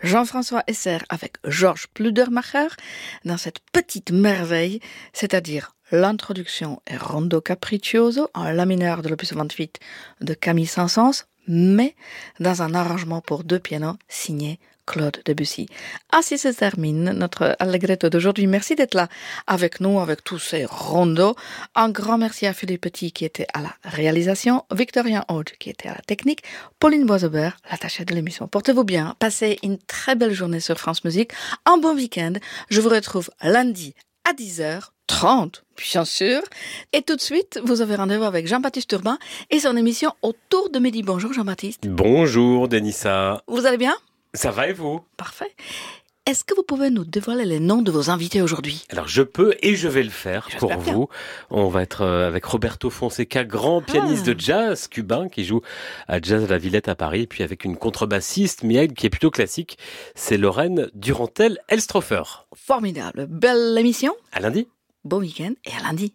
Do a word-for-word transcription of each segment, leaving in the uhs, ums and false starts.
Jean-François Esser avec Georges Pludermacher dans cette petite merveille, c'est-à-dire l'introduction et Rondo Capriccioso en la mineur de l'opus vingt-huit de Camille Saint-Saëns, mais dans un arrangement pour deux pianos signé Claude Debussy. Ainsi se termine notre Allegretto d'aujourd'hui. Merci d'être là avec nous, avec tous ces rondos. Un grand merci à Philippe Petit qui était à la réalisation, Victorien Aude qui était à la technique, Pauline Boisebert, l'attachée de l'émission. Portez-vous bien, passez une très belle journée sur France Musique, un bon week-end. Je vous retrouve lundi à dix heures trente, bien sûr. Et tout de suite, vous avez rendez-vous avec Jean-Baptiste Urbain et son émission Autour de midi. Bonjour Jean-Baptiste. Bonjour Denissa. Vous allez bien ? Ça va et vous ? Parfait. Est-ce que vous pouvez nous dévoiler les noms de vos invités aujourd'hui ? Alors je peux et je vais le faire J'espère pour bien. vous. On va être avec Roberto Fonseca, grand pianiste Ah. de jazz cubain qui joue à Jazz à la Villette à Paris, et puis avec une contrebassiste, mais qui est plutôt classique, c'est Lorraine Durantel-Elstrofer. Formidable. Belle émission. À lundi. Bon week-end et à lundi.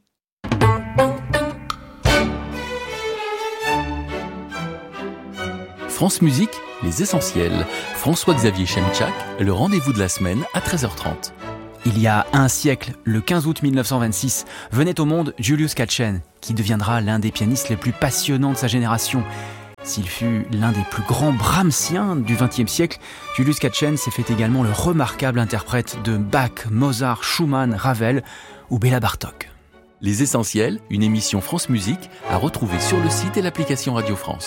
France Musique, les essentiels. François-Xavier Chemchak, le rendez-vous de la semaine à treize heures trente. Il y a un siècle, le quinze août mille neuf cent vingt-six, venait au monde Julius Katchen, qui deviendra l'un des pianistes les plus passionnants de sa génération. S'il fut l'un des plus grands brahmsiens du vingtième siècle, Julius Katchen s'est fait également le remarquable interprète de Bach, Mozart, Schumann, Ravel ou Béla Bartok. Les essentiels, une émission France Musique à retrouver sur le site et l'application Radio France.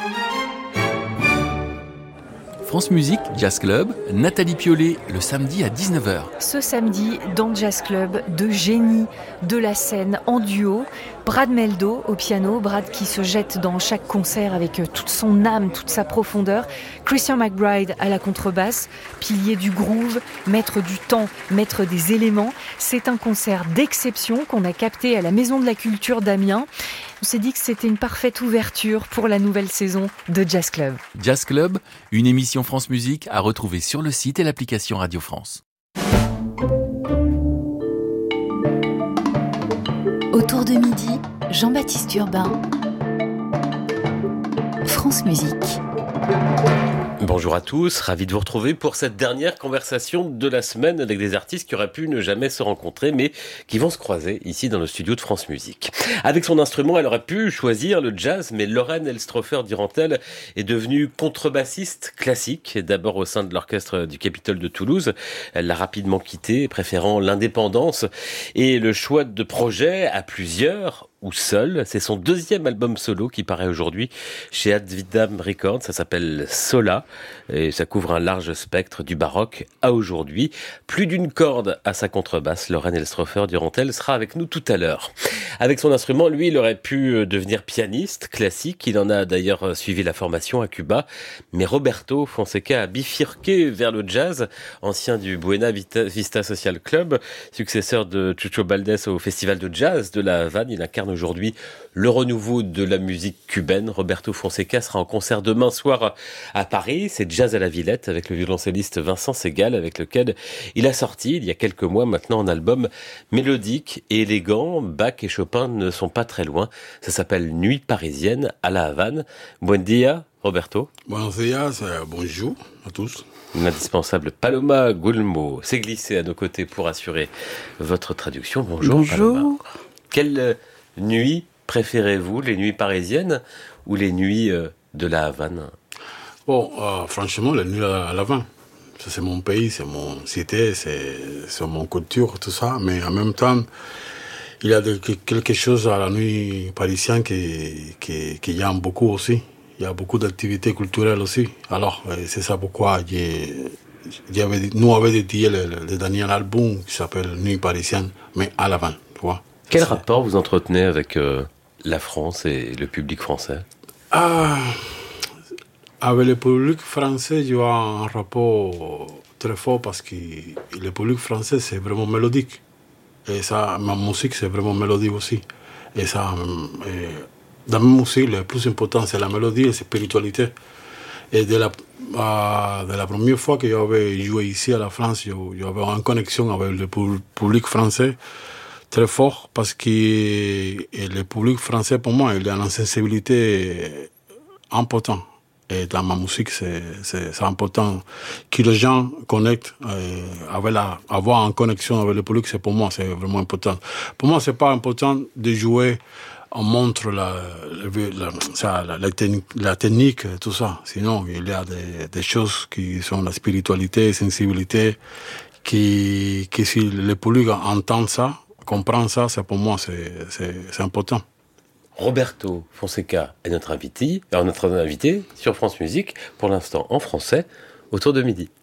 France Musique, Jazz Club, Nathalie Piollet, le samedi à dix-neuf heures. Ce samedi, dans Jazz Club, de génies de la scène en duo. Brad Meldo au piano, Brad qui se jette dans chaque concert avec toute son âme, toute sa profondeur. Christian McBride à la contrebasse, pilier du groove, maître du temps, maître des éléments. C'est un concert d'exception qu'on a capté à la Maison de la Culture d'Amiens. On s'est dit que c'était une parfaite ouverture pour la nouvelle saison de Jazz Club. Jazz Club, une émission France Musique à retrouver sur le site et l'application Radio France. Autour de midi, Jean-Baptiste Urbain, France Musique. Bonjour à tous, ravi de vous retrouver pour cette dernière conversation de la semaine avec des artistes qui auraient pu ne jamais se rencontrer mais qui vont se croiser ici dans le studio de France Musique. Avec son instrument, elle aurait pu choisir le jazz, mais Lorraine Elstrofer Durantel est devenue contrebassiste classique, d'abord au sein de l'orchestre du Capitole de Toulouse. Elle l'a rapidement quitté, préférant l'indépendance et le choix de projets à plusieurs ou seul. C'est son deuxième album solo qui paraît aujourd'hui chez Advidam Records. Ça s'appelle Sola et ça couvre un large spectre du baroque à aujourd'hui. Plus d'une corde à sa contrebasse. Lorraine Elstrofer Durantel sera avec nous tout à l'heure. Avec son instrument, lui, il aurait pu devenir pianiste classique. Il en a d'ailleurs suivi la formation à Cuba. Mais Roberto Fonseca a bifurqué vers le jazz, ancien du Buena Vista Social Club, successeur de Chucho Valdés au Festival de Jazz de la Havane. Il incarne aujourd'hui le renouveau de la musique cubaine. Roberto Fonseca sera en concert demain soir à Paris. C'est Jazz à la Villette avec le violoncelliste Vincent Segal, avec lequel il a sorti il y a quelques mois maintenant un album mélodique et élégant. Bach et Chopin ne sont pas très loin. Ça s'appelle Nuit parisienne à la Havane. Buen dia, Roberto. Buenos días, bonjour à tous. L'indispensable Paloma Gulmo s'est glissée à nos côtés pour assurer votre traduction. Bonjour, Bonjour. Paloma. Quelle nuit préférez-vous, les nuits parisiennes ou les nuits euh, de la Havane ? Bon, euh, franchement, les nuits à la Havane, ça, c'est mon pays, c'est mon cité, c'est, c'est mon culture, tout ça. Mais en même temps, il y a de, quelque chose à la nuit parisienne qui, qui, qui y a beaucoup aussi. Il y a beaucoup d'activités culturelles aussi. Alors, c'est ça pourquoi j'ai, j'avais, nous avons dédié le, le dernier album qui s'appelle Nuit parisienne, mais à la Havane, tu vois. Quel c'est... rapport vous entretenez avec euh, la France et le public français ? Ah, avec le public français, j'ai un rapport très fort parce que le public français, c'est vraiment mélodique. Et ça, ma musique, c'est vraiment mélodique aussi. Et ça, et dans ma musique, le plus important, c'est la mélodie et la spiritualité. Et de la, euh, de la première fois que j'avais joué ici à la France, j'avais une connexion avec le public français très fort parce que le public français, pour moi, il a une sensibilité importante. Et dans ma musique, c'est, c'est, c'est important que les gens connectent, euh, avec la, avoir en connexion avec le public, c'est pour moi, c'est vraiment important. Pour moi, c'est pas important de jouer, on montre la, la, ça, la, la, technique, la technique, tout ça. Sinon, il y a des, des choses qui sont la spiritualité, la sensibilité, qui, qui si le public entend ça, comprend ça, c'est pour moi, c'est, c'est, c'est important. Roberto Fonseca est notre invité, alors notre invité sur France Musique, pour l'instant en français, autour de midi.